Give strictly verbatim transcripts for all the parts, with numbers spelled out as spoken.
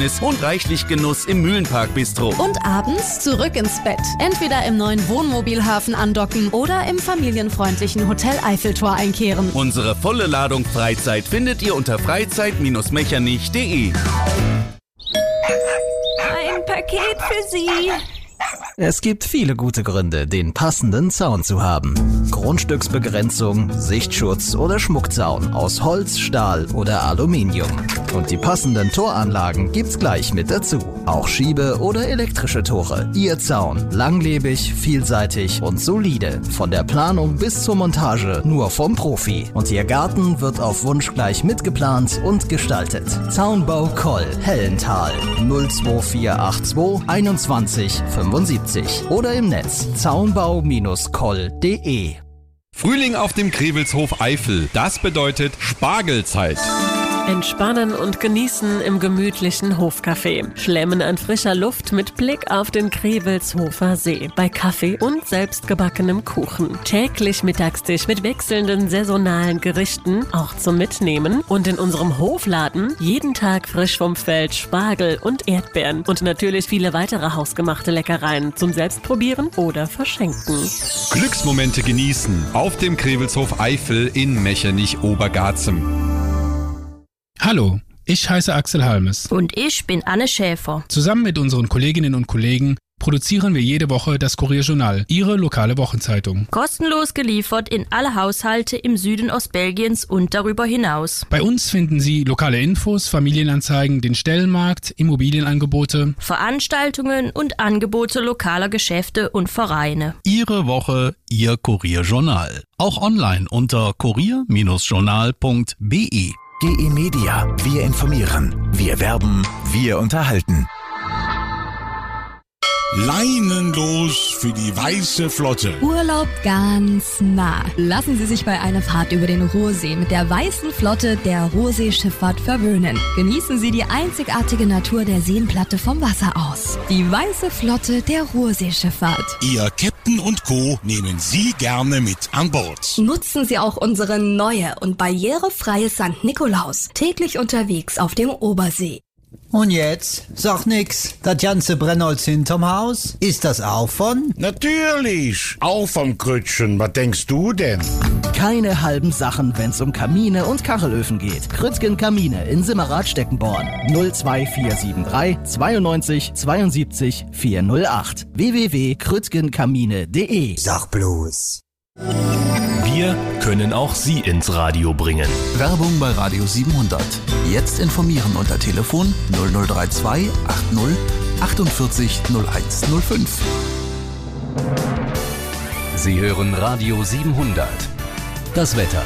Erlebnis und reichlich Genuss im Mühlenpark Bistro. Und abends zurück ins Bett. Entweder im neuen Wohnmobilhafen andocken oder im familienfreundlichen Hotel Eiffeltor einkehren. Unsere volle Ladung Freizeit findet ihr unter freizeit Bindestrich mechernich punkt de. Ein Paket für Sie. Es gibt viele gute Gründe, den passenden Zaun zu haben. Grundstücksbegrenzung, Sichtschutz oder Schmuckzaun aus Holz, Stahl oder Aluminium. Und die passenden Toranlagen gibt's gleich mit dazu. Auch Schiebe- oder elektrische Tore. Ihr Zaun. Langlebig, vielseitig und solide. Von der Planung bis zur Montage nur vom Profi. Und Ihr Garten wird auf Wunsch gleich mitgeplant und gestaltet. Zaunbau Koll, Hellental. null zwei vier acht zwei einundzwanzig fünfundsiebzig. Oder im Netz zaunbau Bindestrich koll punkt de. Frühling auf dem Krewelshof Eifel. Das bedeutet Spargelzeit. Entspannen und genießen im gemütlichen Hofcafé. Schlemmen an frischer Luft mit Blick auf den Krewelshofer See. Bei Kaffee und selbstgebackenem Kuchen. Täglich Mittagstisch mit wechselnden saisonalen Gerichten, auch zum Mitnehmen. Und in unserem Hofladen jeden Tag frisch vom Feld Spargel und Erdbeeren. Und natürlich viele weitere hausgemachte Leckereien zum Selbstprobieren oder Verschenken. Glücksmomente genießen auf dem Krewelshof Eifel in Mechernich-Obergarzem. Hallo, ich heiße Axel Halmes. Und ich bin Anne Schäfer. Zusammen mit unseren Kolleginnen und Kollegen produzieren wir jede Woche das Kurierjournal, Ihre lokale Wochenzeitung. Kostenlos geliefert in alle Haushalte im Süden Ostbelgiens und darüber hinaus. Bei uns finden Sie lokale Infos, Familienanzeigen, den Stellenmarkt, Immobilienangebote, Veranstaltungen und Angebote lokaler Geschäfte und Vereine. Ihre Woche, Ihr Kurierjournal. Auch online unter kurier Bindestrich journal punkt be. G E Media. Wir informieren. Wir werben. Wir unterhalten. Leinenlos für die Weiße Flotte. Urlaub ganz nah. Lassen Sie sich bei einer Fahrt über den Ruhrsee mit der Weißen Flotte der Ruhrseeschifffahrt verwöhnen. Genießen Sie die einzigartige Natur der Seenplatte vom Wasser aus. Die Weiße Flotte der Ruhrseeschifffahrt. Ihr Captain und Co. nehmen Sie gerne mit an Bord. Nutzen Sie auch unsere neue und barrierefreie Sankt Nikolaus. Täglich unterwegs auf dem Obersee. Und jetzt? Sag nix. Das ganze Brennholz hinterm Haus? Ist das auch von? Natürlich. Auch vom Krütchen. Was denkst du denn? Keine halben Sachen, wenn's um Kamine und Kachelöfen geht. Krützgen Kamine in Simmerath-Steckenborn. null zwei vier sieben drei zweiundneunzig zweiundsiebzig vierhundertacht. w w w punkt krützgenkamine punkt de. Sag bloß. Wir können auch Sie ins Radio bringen. Werbung bei Radio siebenhundert. Jetzt informieren unter Telefon null null drei zwei achtzig achtundvierzig null eins null fünf. Sie hören Radio siebenhundert. Das Wetter.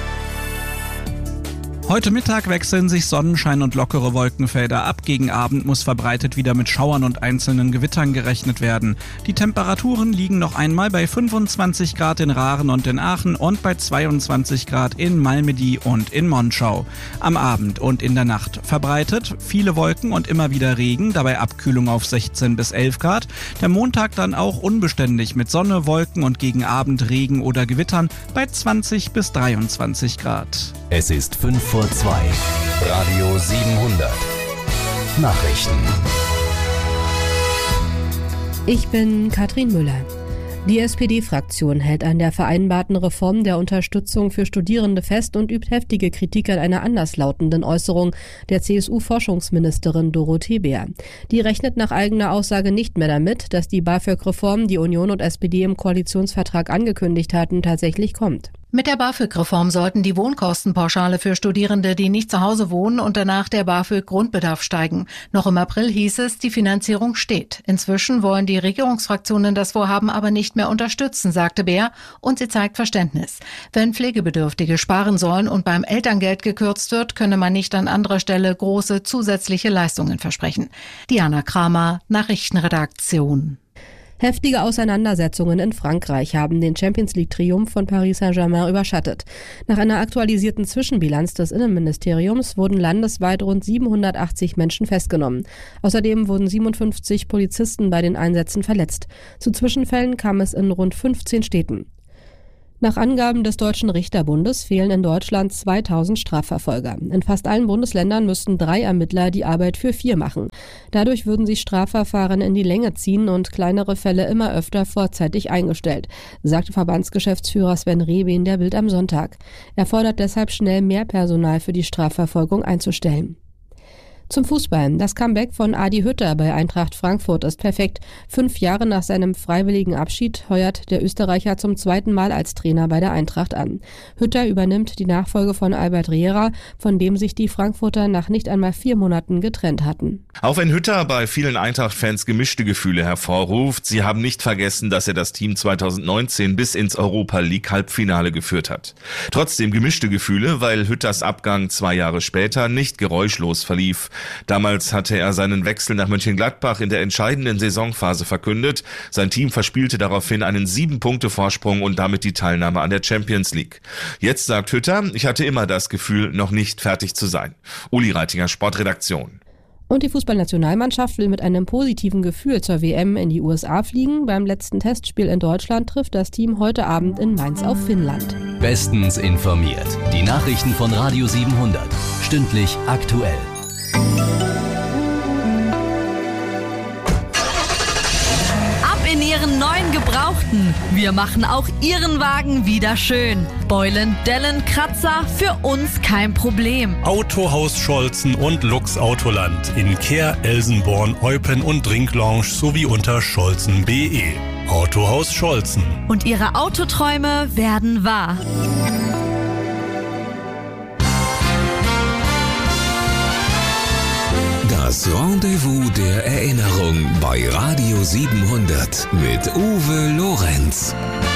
Heute Mittag wechseln sich Sonnenschein und lockere Wolkenfelder ab. Gegen Abend muss verbreitet wieder mit Schauern und einzelnen Gewittern gerechnet werden. Die Temperaturen liegen noch einmal bei fünfundzwanzig Grad in Raaren und in Aachen und bei zweiundzwanzig Grad in Malmedy und in Monschau. Am Abend und in der Nacht verbreitet viele Wolken und immer wieder Regen, dabei Abkühlung auf sechzehn bis elf Grad. Der Montag dann auch unbeständig mit Sonne, Wolken und gegen Abend Regen oder Gewittern bei zwanzig bis dreiundzwanzig Grad. Es ist fünf vor zwei. Radio siebenhundert. Nachrichten. Ich bin Katrin Müller. Die S P D-Fraktion hält an der vereinbarten Reform der Unterstützung für Studierende fest und übt heftige Kritik an einer anderslautenden Äußerung der C S U-Forschungsministerin Dorothee Bär. Die rechnet nach eigener Aussage nicht mehr damit, dass die BAföG-Reform, die Union und S P D im Koalitionsvertrag angekündigt hatten, tatsächlich kommt. Mit der BAföG-Reform sollten die Wohnkostenpauschale für Studierende, die nicht zu Hause wohnen und danach der BAföG-Grundbedarf steigen. Noch im April hieß es, die Finanzierung steht. Inzwischen wollen die Regierungsfraktionen das Vorhaben aber nicht mehr unterstützen, sagte Bär, und sie zeigt Verständnis. Wenn Pflegebedürftige sparen sollen und beim Elterngeld gekürzt wird, könne man nicht an anderer Stelle große zusätzliche Leistungen versprechen. Diana Kramer, Nachrichtenredaktion. Heftige Auseinandersetzungen in Frankreich haben den Champions-League-Triumph von Paris Saint-Germain überschattet. Nach einer aktualisierten Zwischenbilanz des Innenministeriums wurden landesweit rund siebenhundertachtzig Menschen festgenommen. Außerdem wurden siebenundfünfzig Polizisten bei den Einsätzen verletzt. Zu Zwischenfällen kam es in rund fünfzehn Städten. Nach Angaben des Deutschen Richterbundes fehlen in Deutschland zweitausend Strafverfolger. In fast allen Bundesländern müssten drei Ermittler die Arbeit für vier machen. Dadurch würden sich Strafverfahren in die Länge ziehen und kleinere Fälle immer öfter vorzeitig eingestellt, sagte Verbandsgeschäftsführer Sven Rehbe in der Bild am Sonntag. Er fordert deshalb schnell mehr Personal für die Strafverfolgung einzustellen. Zum Fußball. Das Comeback von Adi Hütter bei Eintracht Frankfurt ist perfekt. Fünf Jahre nach seinem freiwilligen Abschied heuert der Österreicher zum zweiten Mal als Trainer bei der Eintracht an. Hütter übernimmt die Nachfolge von Albert Riera, von dem sich die Frankfurter nach nicht einmal vier Monaten getrennt hatten. Auch wenn Hütter bei vielen Eintracht-Fans gemischte Gefühle hervorruft, sie haben nicht vergessen, dass er das Team zweitausendneunzehn bis ins Europa-League-Halbfinale geführt hat. Trotzdem gemischte Gefühle, weil Hütters Abgang zwei Jahre später nicht geräuschlos verlief. Damals hatte er seinen Wechsel nach Mönchengladbach in der entscheidenden Saisonphase verkündet. Sein Team verspielte daraufhin einen Sieben-Punkte-Vorsprung und damit die Teilnahme an der Champions League. Jetzt sagt Hütter, ich hatte immer das Gefühl, noch nicht fertig zu sein. Uli Reitinger, Sportredaktion. Und die Fußballnationalmannschaft will mit einem positiven Gefühl zur W M in die U S A fliegen. Beim letzten Testspiel in Deutschland trifft das Team heute Abend in Mainz auf Finnland. Bestens informiert. Die Nachrichten von Radio siebenhundert. Stündlich aktuell. Ab in Ihren neuen Gebrauchten. Wir machen auch Ihren Wagen wieder schön. Beulen, Dellen, Kratzer, für uns kein Problem. Autohaus Scholzen und Lux Autoland in Kehr, Elsenborn, Eupen und Drinklounge sowie unter scholzen punkt de. Autohaus Scholzen. Und Ihre Autoträume werden wahr. Das Rendezvous der Erinnerung bei Radio siebenhundert mit Uwe Lorenz.